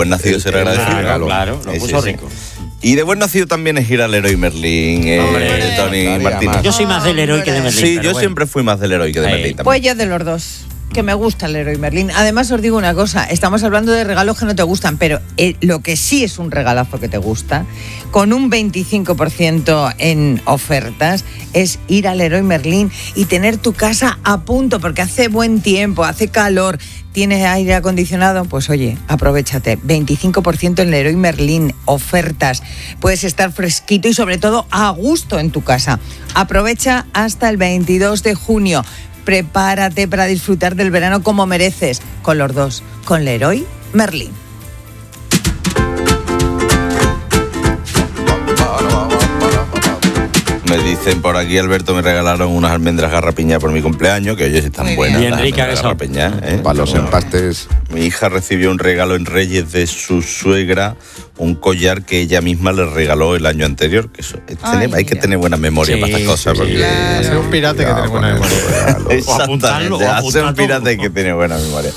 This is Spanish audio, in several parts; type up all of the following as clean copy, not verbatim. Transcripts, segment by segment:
buen nacido será agradecido. Claro, lo puso rico. Y de buen nacido también es ir al Leroy Merlin, Tony Martínez. Yo soy más del Leroy que de Merlin. Sí, yo siempre fui más del Leroy que de Merlin también. Pues yo de los dos. Que me gusta el Leroy Merlin. Además os digo una cosa, estamos hablando de regalos que no te gustan, pero lo que sí es un regalazo que te gusta, con un 25% en ofertas, es ir al Leroy Merlin y tener tu casa a punto, porque hace buen tiempo, hace calor, tienes aire acondicionado, pues oye, aprovéchate. 25% en Leroy Merlin, ofertas. Puedes estar fresquito y sobre todo a gusto en tu casa. Aprovecha hasta el 22 de junio. Prepárate para disfrutar del verano como mereces, con los dos, con Leroy Merlin. Me dicen por aquí, Alberto, me regalaron unas almendras garrapiña por mi cumpleaños, que oye, están muy buenas. Bien ricas que son. Garrapiña, Para los empastes. Mi hija recibió un regalo en Reyes de su suegra, un collar que ella misma le regaló el año anterior. Que eso, hay que tener buena memoria para estas cosas. Porque Claro. Ser un pirata que tiene buena memoria. Exactamente, hacer un pirata que tiene buena memoria.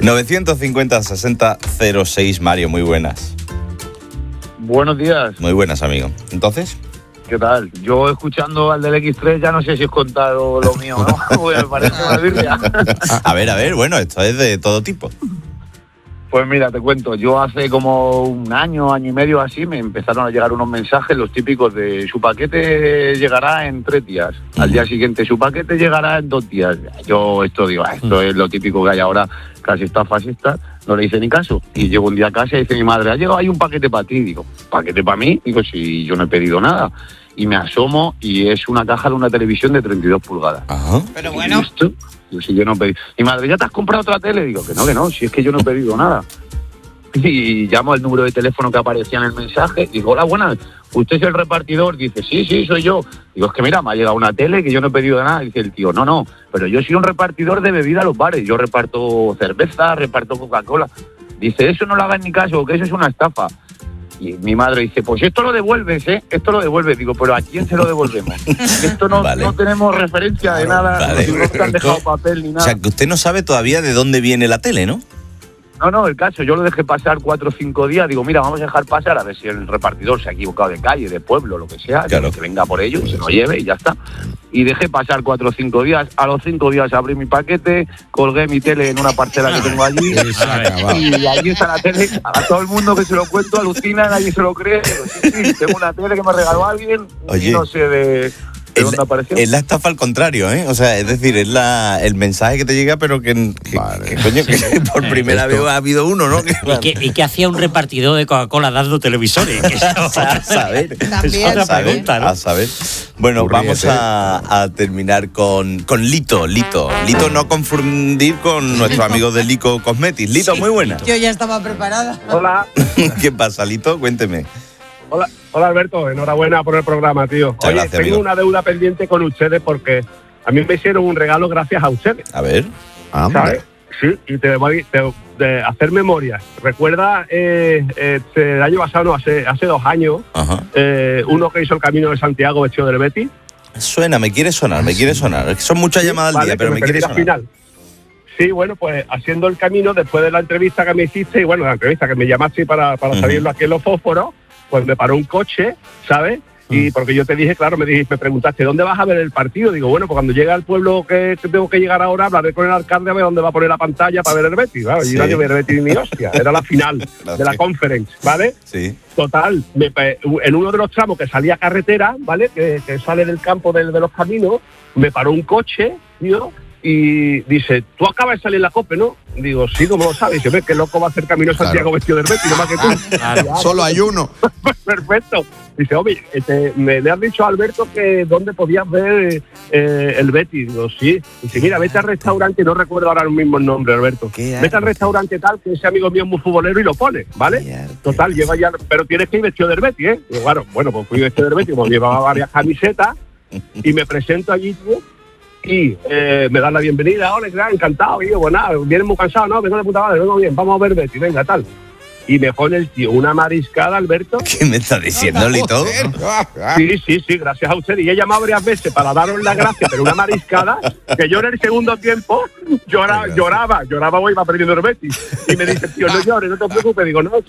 950-60-06, Mario, muy buenas. Buenos días. Muy buenas, amigo. Entonces, ¿qué tal? Yo escuchando al del X3 ya no sé si os contado lo mío, ¿no? Pues me parece una birria. a ver, bueno, esto es de todo tipo. Pues mira, te cuento, yo hace como un año y medio así, me empezaron a llegar unos mensajes, los típicos de su paquete llegará en 3 días, al día siguiente su paquete llegará en 2 días. Yo esto es lo típico que hay ahora, casi está fascista, no le hice ni caso. Y llego un día a casa y dice mi madre, ha llegado ahí un paquete para ti. Digo, ¿paquete para mí? Digo, si yo no he pedido nada. Y me asomo y es una caja de una televisión de 32 pulgadas. Ajá. Pero bueno. Yo, si yo no pedí. Mi madre, ¿ya te has comprado otra tele? Digo, que no, si es que yo no he pedido nada. Y llamo al número de teléfono que aparecía en el mensaje. Digo, hola, buenas, ¿usted es el repartidor? Dice, sí, soy yo. Digo, es que mira, me ha llegado una tele que yo no he pedido nada. Dice el tío, no, pero yo soy un repartidor de bebida a los bares. Yo reparto cerveza, reparto Coca-Cola. Dice, eso no lo hagas ni caso, que eso es una estafa. Y mi madre dice, pues esto lo devuelves, esto lo devuelves. Digo, pero ¿a quién se lo devolvemos? Esto no, no tenemos referencia de nada, no te han dejado papel ni nada. O sea, que usted no sabe todavía de dónde viene la tele, ¿no? No, el caso, yo lo dejé pasar 4 o 5 días, digo, mira, vamos a dejar pasar a ver si el repartidor se ha equivocado de calle, de pueblo, lo que sea, claro, que venga por ello, se lo lleve y ya está. Y dejé pasar 4 o 5 días, a los 5 días abrí mi paquete, colgué mi tele en una parcela que tengo allí, y allí está la tele, a todo el mundo que se lo cuento alucina, nadie se lo cree, digo, sí, tengo una tele que me regaló alguien, y no sé de... Es la estafa al contrario, ¿eh? O sea, es decir, es el mensaje que te llega, pero que coño, que por primera vez ha habido uno, ¿no? ¿Y qué hacía un repartidor de Coca-Cola dando televisores? A saber. También, otra pregunta, ¿no? A saber. Bueno, vamos a terminar con Lito. Lito, no confundir con nuestro amigo de Lico Cosmetics. Lito, muy buena. Yo ya estaba preparada. Hola. ¿Qué pasa, Lito? Cuénteme. Hola Alberto, enhorabuena por el programa, tío. Muchas gracias, tengo amigo. una deuda pendiente con ustedes porque a mí me hicieron un regalo gracias a ustedes. A ver. ¿Sabes? Sí, y te voy de hacer memoria. ¿Recuerda el año pasado, no, hace 2 años, uno que hizo el Camino de Santiago vestido del Betis? Me quiere sonar. Son muchas llamadas al día, pero me quiere sonar. Final. Sí, bueno, pues haciendo el camino, después de la entrevista que me hiciste, y bueno, la entrevista que me llamaste para salirlo aquí en los fósforos, pues me paró un coche, ¿sabes? Y porque yo te dije, claro, me preguntaste, ¿dónde vas a ver el partido? Digo, bueno, pues cuando llegue al pueblo que tengo que llegar ahora, hablaré con el alcalde a ver dónde va a poner la pantalla para ver el Betis, ¿vale? Y nadie ve el Betis ni hostia, era la final de la conference, ¿vale? Sí. Total, en uno de los tramos que salía carretera, ¿vale? Que sale del campo de los caminos, me paró un coche, tío, y dice, tú acabas de salir en la COPE, ¿no? Digo, sí, ¿cómo lo sabes? Dice, qué loco va a hacer Camino Santiago vestido del Betis, no más que tú. Claro. Solo hay uno. Perfecto. Dice, oye, me has dicho, Alberto, que dónde podías ver el Betis. Digo, sí. Dice, mira, vete al restaurante, no recuerdo ahora mismo el nombre, Alberto. Vete al restaurante tal, que ese amigo mío es muy futbolero y lo pone, ¿vale? Total, lleva ya, pero tienes que ir vestido del Betis, ¿eh? Digo, bueno, pues fui vestido del Betis, como llevaba varias camisetas, y me presento allí, tío, y me dan la bienvenida, hola, encantado, y yo, pues nada, vienes muy cansado, no, vengo de puta madre, vengo bien, vamos a ver Betis, venga, tal. Y me pone el tío una mariscada, Alberto. ¿Qué me está diciendo, Lito? Sí, gracias a usted. Y he llamado varias veces para daros las gracias, pero una mariscada que yo en el segundo tiempo lloraba, iba perdiendo el Betis. Y me dice, tío, no llores, no te preocupes. Digo, no,